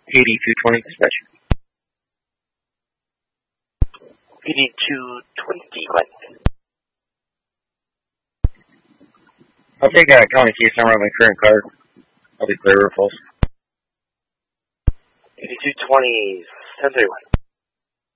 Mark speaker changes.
Speaker 1: 8220 dispatch.
Speaker 2: 8221.
Speaker 1: I'll take county case number on my current card. I'll be clear or false.
Speaker 2: 8220, 1031.